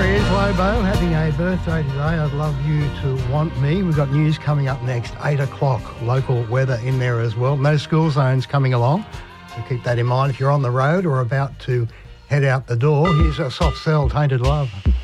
There he is, Lobo, having a birthday today. I'd love you to want me. We've got news coming up next, 8 o'clock. Local weather in there as well. No school zones coming along, so keep that in mind if you're on the road or about to head out the door. Here's a Soft Cell, Tainted Love.